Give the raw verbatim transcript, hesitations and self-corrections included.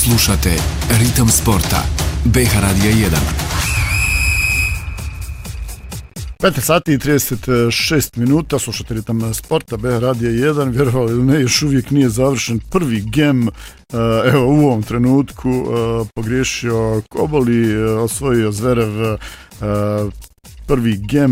Slušate Ritam sporta. B H Radija jedan. petnaest sati i trideset šest minuta, slušate Ritam sporta, B H Radija jedan, vjerovali ili ne, još uvijek nije završen prvi gem, evo u ovom trenutku pogriješio Koboli, osvojio Zverev prvi gem